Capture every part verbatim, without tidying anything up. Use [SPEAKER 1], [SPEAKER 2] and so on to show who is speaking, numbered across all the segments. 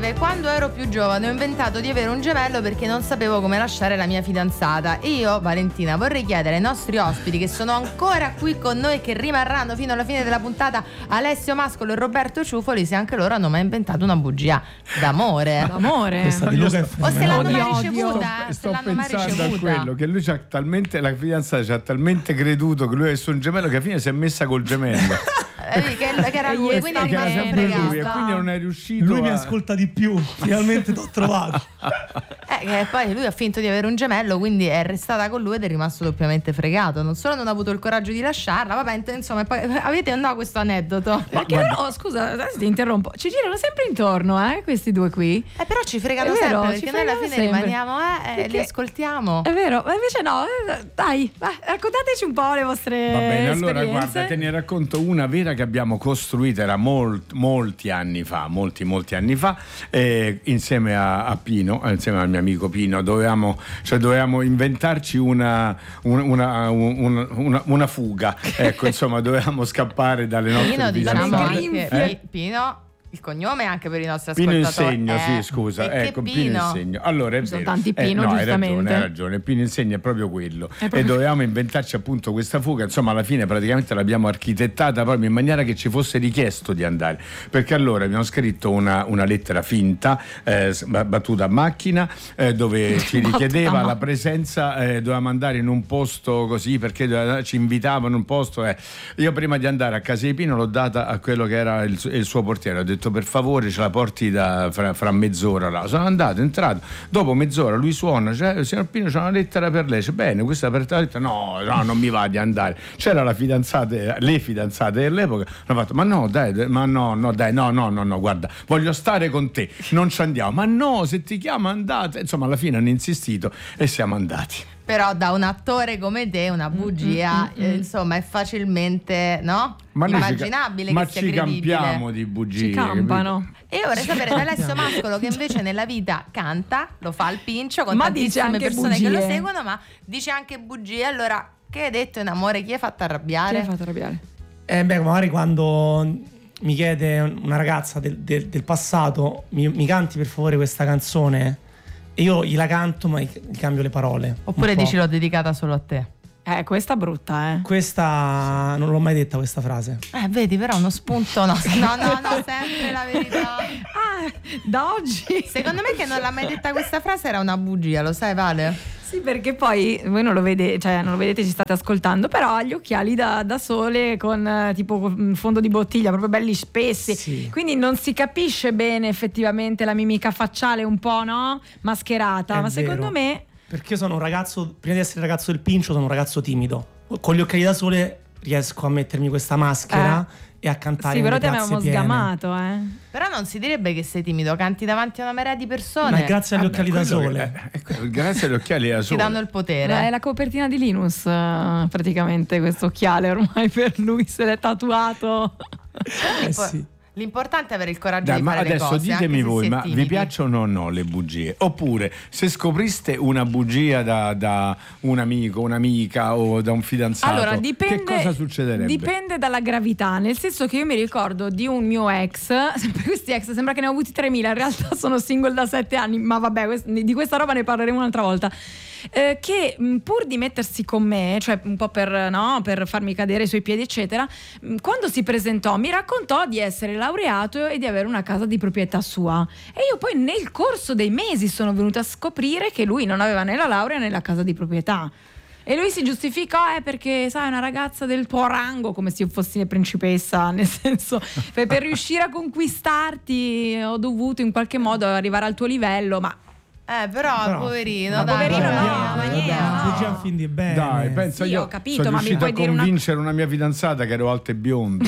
[SPEAKER 1] scrive: quando ero più giovane ho inventato di avere un gemello perché non sapevo come lasciare la mia fidanzata. E io, Valentina, vorrei chiedere ai nostri ospiti che sono ancora qui con noi e che rimarranno fino alla fine della puntata, Alessio Mascolo e Roberto Ciufoli, se anche loro hanno mai inventato una bugia d'amore.
[SPEAKER 2] D'amore?
[SPEAKER 3] Questa di Luca è
[SPEAKER 1] O se l'hanno mai
[SPEAKER 2] Odio.
[SPEAKER 1] ricevuta.
[SPEAKER 3] Sto,
[SPEAKER 1] se
[SPEAKER 3] sto
[SPEAKER 1] l'hanno mai
[SPEAKER 3] pensando a
[SPEAKER 1] ricevuta.
[SPEAKER 3] quello che lui c'ha talmente, la fidanzata ci ha talmente creduto che lui avesse un gemello che alla fine si è messa col gemello.
[SPEAKER 1] Eh, che, che era lui, quindi è
[SPEAKER 3] Che era
[SPEAKER 1] rimasto
[SPEAKER 3] sempre lui, e
[SPEAKER 1] fregato.
[SPEAKER 3] quindi non è riuscito.
[SPEAKER 4] Lui
[SPEAKER 3] a...
[SPEAKER 4] mi ascolta di più, finalmente t'ho trovato.
[SPEAKER 1] Eh, che poi lui ha finto di avere un gemello, quindi è restata con lui ed è rimasto doppiamente fregato. Non solo non ha avuto il coraggio di lasciarla, vabbè, insomma, poi, avete o no questo aneddoto?
[SPEAKER 2] Perché oh, scusa, adesso ti interrompo. Ci girano sempre intorno, eh, questi due qui.
[SPEAKER 1] Eh, però ci fregano
[SPEAKER 2] È vero,
[SPEAKER 1] sempre,
[SPEAKER 2] ci
[SPEAKER 1] perché noi alla
[SPEAKER 2] fregano
[SPEAKER 1] fine
[SPEAKER 2] sempre.
[SPEAKER 1] rimaniamo eh, e
[SPEAKER 2] Perché-
[SPEAKER 1] li ascoltiamo.
[SPEAKER 2] È vero, ma invece no, eh, dai, vai, raccontateci un po' le vostre
[SPEAKER 3] Va bene, allora
[SPEAKER 2] esperienze.
[SPEAKER 3] guarda, te ne racconto una vera che abbiamo costruita, era molt, molti anni fa, molti molti anni fa, eh, insieme a, a Pino, eh, insieme al mio amico Pino, dovevamo, cioè dovevamo inventarci una, una, una, una, una, una fuga, ecco, insomma, dovevamo scappare dalle nostre
[SPEAKER 1] Pino, diciamo
[SPEAKER 3] fidanzate.
[SPEAKER 1] anche,
[SPEAKER 3] Eh?
[SPEAKER 1] Pino, il cognome anche per i nostri
[SPEAKER 3] Pino
[SPEAKER 1] ascoltatori.
[SPEAKER 3] Insegno,
[SPEAKER 1] eh,
[SPEAKER 3] sì, scusa,
[SPEAKER 1] perché
[SPEAKER 3] ecco, Pino
[SPEAKER 1] Pino?
[SPEAKER 3] Insegno. Allora è
[SPEAKER 2] Ci sono
[SPEAKER 3] vero.
[SPEAKER 2] tanti Pino,
[SPEAKER 3] eh, no,
[SPEAKER 2] giustamente.
[SPEAKER 3] Hai ragione, hai ragione. Pino Insegno è proprio quello.
[SPEAKER 2] È proprio-
[SPEAKER 3] E dovevamo inventarci appunto questa fuga. Insomma, alla fine praticamente l'abbiamo architettata proprio in maniera che ci fosse richiesto di andare. Perché allora abbiamo scritto una, una lettera finta, eh, s- battuta a macchina, eh, dove ci
[SPEAKER 2] Battuta
[SPEAKER 3] richiedeva
[SPEAKER 2] a
[SPEAKER 3] la
[SPEAKER 2] ma-
[SPEAKER 3] presenza, eh, dovevamo andare in un posto così perché doveva- ci invitavano in un posto. Eh. Io prima di andare a casa di Pino l'ho data a quello che era il, su- il suo portiere. Ho detto per favore ce la porti da fra, fra mezz'ora là. Sono andato, entrato, dopo mezz'ora lui suona, cioè, signor Pino c'è una lettera per lei, c'è bene, questa per te, ho detto, no, no, non mi va di andare. C'era la fidanzata, le fidanzate dell'epoca, hanno fatto, ma no dai, ma no, no dai, no, no, no, no, guarda, voglio stare con te, non ci andiamo, ma no, se ti chiama andate, insomma alla fine hanno insistito e siamo andati.
[SPEAKER 1] Però da un attore come te una bugia, eh, insomma, è facilmente, no?
[SPEAKER 3] Ma noi ci ca-
[SPEAKER 1] immaginabile
[SPEAKER 3] ma
[SPEAKER 1] che sia
[SPEAKER 3] ci
[SPEAKER 1] credibile.
[SPEAKER 3] campiamo di bugie,
[SPEAKER 2] Ci campano.
[SPEAKER 1] E io vorrei sapere da Alessio Mascolo, che invece nella vita canta, lo fa al pincio con
[SPEAKER 2] Ma dice
[SPEAKER 1] tantissime
[SPEAKER 2] anche
[SPEAKER 1] persone che lo
[SPEAKER 2] bugie.
[SPEAKER 1] seguono, ma dice anche bugie. Allora, che hai detto in amore? Chi hai fatto
[SPEAKER 2] Chi
[SPEAKER 1] arrabbiare?
[SPEAKER 2] hai fatto arrabbiare?
[SPEAKER 4] Eh beh, magari quando mi chiede una ragazza del, del- del passato, mi, mi canti per favore questa canzone, e io gliela canto ma gli cambio le parole.
[SPEAKER 1] Oppure
[SPEAKER 4] un po'.
[SPEAKER 1] dici l'ho dedicata solo a te?
[SPEAKER 2] Eh, questa brutta, eh.
[SPEAKER 4] Questa non l'ho mai detta questa frase.
[SPEAKER 1] Eh, vedi, però uno spunto no. No, no, no, sempre la verità.
[SPEAKER 2] Ah, da oggi.
[SPEAKER 1] Secondo me che non l'ha mai detta questa frase era una bugia, lo sai, Vale?
[SPEAKER 2] Sì, perché poi voi non lo vedete, cioè non lo vedete, ci state ascoltando, però ha gli occhiali da, da sole con eh, tipo con fondo di bottiglia, proprio belli spessi.
[SPEAKER 4] Sì.
[SPEAKER 2] Quindi non si capisce bene effettivamente la mimica facciale un po', no? Mascherata.
[SPEAKER 4] È
[SPEAKER 2] Ma
[SPEAKER 4] vero.
[SPEAKER 2] secondo me
[SPEAKER 4] Perché io sono un ragazzo, prima di essere il ragazzo del pincio, sono un ragazzo timido. Con gli occhiali da sole riesco a mettermi questa maschera e a cantare.
[SPEAKER 2] sì, però
[SPEAKER 4] le
[SPEAKER 2] ti
[SPEAKER 4] piazze
[SPEAKER 2] avevamo
[SPEAKER 4] piene.
[SPEAKER 2] sgamato, eh.
[SPEAKER 1] Però non si direbbe che sei timido, canti davanti a una marea di persone.
[SPEAKER 4] Ma è grazie agli
[SPEAKER 3] Vabbè,
[SPEAKER 4] occhiali da
[SPEAKER 3] quello
[SPEAKER 4] sole.
[SPEAKER 3] che- eh, eh, grazie agli occhiali da
[SPEAKER 1] Ti
[SPEAKER 3] sole.
[SPEAKER 1] danno il potere.
[SPEAKER 2] È la copertina di Linus, eh, praticamente, questo occhiale ormai per lui se l'è tatuato.
[SPEAKER 4] Eh sì.
[SPEAKER 1] L'importante è avere il coraggio
[SPEAKER 3] Dai,
[SPEAKER 1] di
[SPEAKER 3] ma
[SPEAKER 1] fare le
[SPEAKER 3] adesso
[SPEAKER 1] cose.
[SPEAKER 3] ditemi
[SPEAKER 1] anche se
[SPEAKER 3] voi,
[SPEAKER 1] si è
[SPEAKER 3] ma
[SPEAKER 1] timidi.
[SPEAKER 3] vi piacciono o no le bugie? Oppure se scopriste una bugia da, da un amico, un'amica o da un fidanzato,
[SPEAKER 2] Allora, dipende,
[SPEAKER 3] che cosa succederebbe?
[SPEAKER 2] dipende dalla gravità, nel senso che io mi ricordo di un mio ex, sempre questi ex, sembra che ne ho avuti tremila, in realtà sono single da sette anni, ma vabbè, quest- di questa roba ne parleremo un'altra volta. Eh, che mh, pur di mettersi con me, cioè un po' per, no, per farmi cadere ai suoi piedi eccetera, mh, quando si presentò mi raccontò di essere laureato e di avere una casa di proprietà sua, e io poi nel corso dei mesi sono venuta a scoprire che lui non aveva né la laurea né la casa di proprietà. E lui si giustificò, eh, perché sai, una ragazza del tuo rango, come se io fossi principessa, nel senso, per, per riuscire a conquistarti ho dovuto in qualche modo arrivare al tuo livello, ma
[SPEAKER 1] Eh, però,
[SPEAKER 4] Però-
[SPEAKER 1] poverino,
[SPEAKER 4] Ma
[SPEAKER 1] dai,
[SPEAKER 2] poverino no,
[SPEAKER 1] ma
[SPEAKER 2] ma niente,
[SPEAKER 1] niente.
[SPEAKER 2] no.
[SPEAKER 4] Bugia un film di bene.
[SPEAKER 3] Dai, pensa,
[SPEAKER 2] Sì,
[SPEAKER 3] io
[SPEAKER 2] ho capito,
[SPEAKER 3] sono
[SPEAKER 2] ma mi
[SPEAKER 3] riuscito
[SPEAKER 2] puoi
[SPEAKER 3] a
[SPEAKER 2] dire una-
[SPEAKER 3] convincere una... mia fidanzata che ero alto e biondo.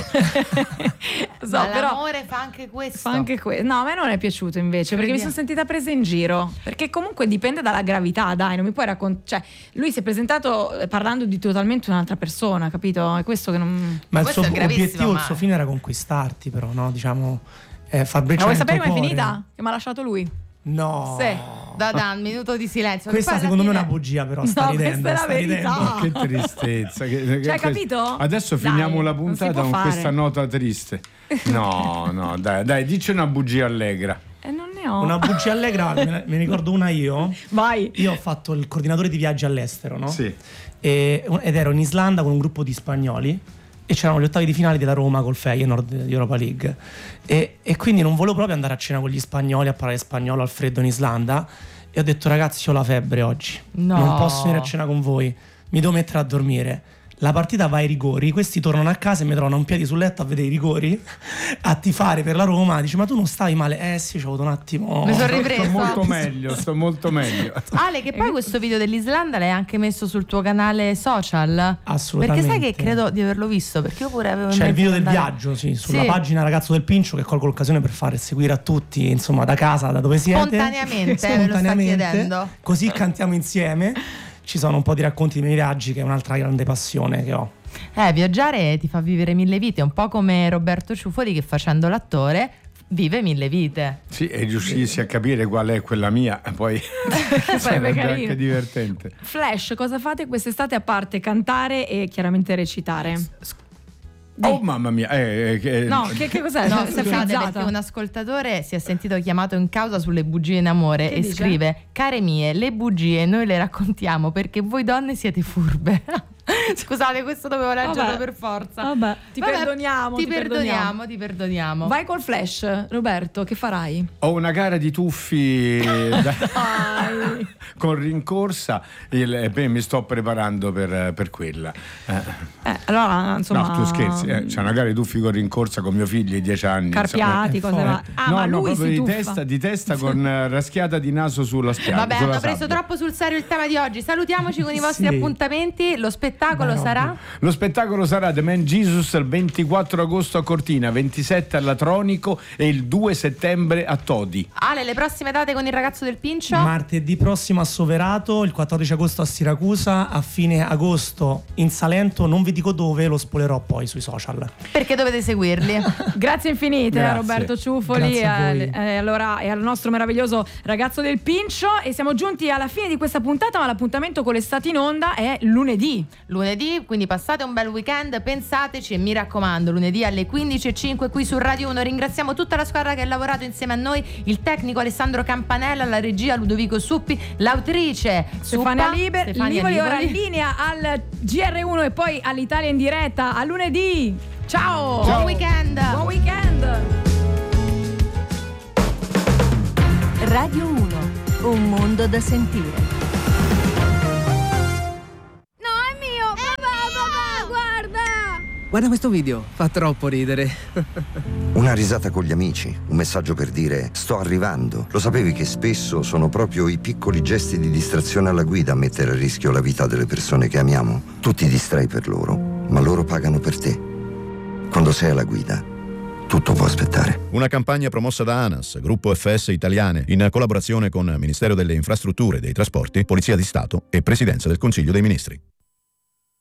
[SPEAKER 2] so,
[SPEAKER 1] Ma
[SPEAKER 2] però
[SPEAKER 1] l'amore fa anche questo.
[SPEAKER 2] fa anche questo. No, a me non è piaciuto invece, perché mi sono sentita presa in giro. Perché comunque dipende dalla gravità, dai, non mi puoi raccontare. Cioè, lui si è presentato eh, parlando di totalmente un'altra persona, capito? È questo che non.
[SPEAKER 4] Ma il
[SPEAKER 1] Questo
[SPEAKER 4] suo
[SPEAKER 1] è gravissimo,
[SPEAKER 4] obiettivo,
[SPEAKER 1] ma-
[SPEAKER 4] il suo fine era conquistarti, però, no? Diciamo, eh, far
[SPEAKER 2] Ma
[SPEAKER 4] brecciare
[SPEAKER 2] vuoi
[SPEAKER 4] il
[SPEAKER 2] sapere
[SPEAKER 4] tuo
[SPEAKER 2] come è
[SPEAKER 4] cuore.
[SPEAKER 2] finita? Che mi ha lasciato lui.
[SPEAKER 4] No.
[SPEAKER 2] Sì.
[SPEAKER 1] Da, da un minuto di silenzio.
[SPEAKER 4] Questa
[SPEAKER 1] Poi alla
[SPEAKER 4] secondo me è
[SPEAKER 1] fine-
[SPEAKER 4] una bugia, però
[SPEAKER 2] No,
[SPEAKER 4] sta
[SPEAKER 2] questa
[SPEAKER 4] ridendo,
[SPEAKER 2] è la
[SPEAKER 4] sta
[SPEAKER 2] verità.
[SPEAKER 4] ridendo.
[SPEAKER 3] Che tristezza. Che, che-
[SPEAKER 2] Cioè,
[SPEAKER 3] che-
[SPEAKER 2] capito?
[SPEAKER 3] Adesso
[SPEAKER 2] Dai,
[SPEAKER 3] finiamo la
[SPEAKER 2] non si
[SPEAKER 3] puntata
[SPEAKER 2] può
[SPEAKER 3] con
[SPEAKER 2] fare.
[SPEAKER 3] questa nota triste. No, no, dai, dai, dici una bugia allegra.
[SPEAKER 2] E non ne no.
[SPEAKER 4] Una bugia allegra, me ne, me ne ricordo una io.
[SPEAKER 2] Vai.
[SPEAKER 4] Io ho fatto il coordinatore di viaggi all'estero, no?
[SPEAKER 3] Sì.
[SPEAKER 4] E, ed ero in Islanda con un gruppo di spagnoli e c'erano gli ottavi di finale della Roma col Feyenoord di Europa League e, e quindi non volevo proprio andare a cena con gli spagnoli a parlare spagnolo al freddo in Islanda e ho detto ragazzi ho la febbre oggi,
[SPEAKER 1] No.
[SPEAKER 4] non posso venire a cena con voi, mi devo mettere a dormire. La partita va ai rigori, questi tornano a casa e mi trovano un piedi sul letto a vedere i rigori, a tifare per la Roma. Dice: ma tu non stavi male? Eh sì, ci ho avuto un attimo.
[SPEAKER 1] Mi sono ripreso.
[SPEAKER 3] Sto molto meglio, sto molto meglio.
[SPEAKER 1] Ale, che poi questo video dell'Islanda l'hai anche messo sul tuo canale social?
[SPEAKER 4] Assolutamente.
[SPEAKER 1] Perché sai che credo di averlo visto, perché io pure avevo in
[SPEAKER 4] C'è il
[SPEAKER 1] mente
[SPEAKER 4] video
[SPEAKER 1] di
[SPEAKER 4] del
[SPEAKER 1] andare-
[SPEAKER 4] viaggio, sì, sulla
[SPEAKER 1] Sì.
[SPEAKER 4] pagina Ragazzo del Pincio, che colgo l'occasione per fare seguire a tutti, insomma, da casa, da dove siete.
[SPEAKER 1] Spontaneamente, eh, ve lo sta chiedendo.
[SPEAKER 4] Così cantiamo insieme. Ci sono un po' di racconti dei miei viaggi, che è un'altra grande passione che ho.
[SPEAKER 1] Eh, viaggiare ti fa vivere mille vite, un po' come Roberto Ciuffoli che facendo l'attore vive mille vite.
[SPEAKER 3] Sì, e riuscissi a capire qual è quella mia, poi sarebbe
[SPEAKER 2] carino.
[SPEAKER 3] anche divertente.
[SPEAKER 2] Flash, cosa fate quest'estate a parte cantare e chiaramente recitare?
[SPEAKER 3] Oh mamma mia, eh, eh, che-
[SPEAKER 2] No, che, che cos'è?
[SPEAKER 1] No,
[SPEAKER 2] Si è
[SPEAKER 1] scusate,
[SPEAKER 2] frizzata.
[SPEAKER 1] perché un ascoltatore si è sentito chiamato in causa sulle bugie in amore
[SPEAKER 2] Che
[SPEAKER 1] e
[SPEAKER 2] dice?
[SPEAKER 1] scrive: care mie, le bugie noi le raccontiamo perché voi donne siete furbe. Scusate, questo dovevo leggerlo
[SPEAKER 2] Vabbè.
[SPEAKER 1] per forza.
[SPEAKER 2] Vabbè, ti
[SPEAKER 1] Vabbè,
[SPEAKER 2] perdoniamo.
[SPEAKER 1] Ti,
[SPEAKER 2] ti
[SPEAKER 1] perdoniamo, ti perdoniamo.
[SPEAKER 2] Vai col flash, Roberto, che farai?
[SPEAKER 3] Ho una gara di tuffi da-
[SPEAKER 2] Vai.
[SPEAKER 3] con rincorsa il- e beh, mi sto preparando per, per quella. Eh,
[SPEAKER 2] Eh, allora, insomma.
[SPEAKER 3] no, tu scherzi, eh, c'è una gara di tuffi con rincorsa con mio figlio di dieci anni.
[SPEAKER 2] Carpiati,
[SPEAKER 3] insomma.
[SPEAKER 2] cose va.
[SPEAKER 4] forte.
[SPEAKER 2] Ah,
[SPEAKER 3] no,
[SPEAKER 2] ma
[SPEAKER 3] no,
[SPEAKER 2] lui
[SPEAKER 3] proprio
[SPEAKER 2] si
[SPEAKER 3] di
[SPEAKER 2] tuffa.
[SPEAKER 3] testa, di testa con eh, raschiata di naso sulla spiaggia.
[SPEAKER 1] Vabbè,
[SPEAKER 3] sulla
[SPEAKER 1] hanno preso
[SPEAKER 3] sabbia.
[SPEAKER 1] troppo sul serio il tema di oggi. Salutiamoci con i vostri
[SPEAKER 4] Sì.
[SPEAKER 1] appuntamenti. Lo spettacolo
[SPEAKER 4] Dai,
[SPEAKER 1] sarà?
[SPEAKER 4] ovvio.
[SPEAKER 3] Lo spettacolo sarà The Man Jesus il ventiquattro agosto a Cortina, ventisette all'Atronico e il due settembre a Todi.
[SPEAKER 1] Ale, le prossime date con il ragazzo del Pincio?
[SPEAKER 4] Martedì prossimo a Soverato, il quattordici agosto a Siracusa, a fine agosto in Salento, non vi dico dove, lo spoilerò poi sui social.
[SPEAKER 1] Perché dovete seguirli?
[SPEAKER 2] Grazie infinite a
[SPEAKER 3] Grazie.
[SPEAKER 2] Roberto Ciuffoli
[SPEAKER 4] Grazie a voi.
[SPEAKER 2] e, eh, allora, e al nostro meraviglioso ragazzo del Pincio. E siamo giunti alla fine di questa puntata, ma l'appuntamento con l'estate in onda è lunedì.
[SPEAKER 1] Lunedì, quindi passate un bel weekend, pensateci e mi raccomando, lunedì alle quindici e cinque qui su Radio uno. Ringraziamo tutta la squadra che ha lavorato insieme a noi, il tecnico Alessandro Campanella, la regia Ludovico Suppi, l'autrice
[SPEAKER 2] Stefania
[SPEAKER 1] Suppa,
[SPEAKER 2] Liber,
[SPEAKER 1] Stefania
[SPEAKER 2] Livoli ora in
[SPEAKER 1] Livoli.
[SPEAKER 2] linea al G R uno e poi all'Italia in diretta. A lunedì. Ciao.
[SPEAKER 1] Buon weekend.
[SPEAKER 2] Buon weekend.
[SPEAKER 5] Radio uno, un mondo da sentire.
[SPEAKER 6] No, è mio! Papà, papà, guarda!
[SPEAKER 7] Guarda questo video, fa troppo ridere.
[SPEAKER 8] Una risata con gli amici, un messaggio per dire sto arrivando. Lo sapevi che spesso sono proprio i piccoli gesti di distrazione alla guida a mettere a rischio la vita delle persone che amiamo? Tu ti distrai per loro, ma loro pagano per te. Quando sei alla guida, tutto può aspettare.
[SPEAKER 9] Una campagna promossa da ANAS, Gruppo F S Italiane, in collaborazione con Ministero delle Infrastrutture e dei Trasporti, Polizia di Stato e Presidenza del Consiglio dei Ministri.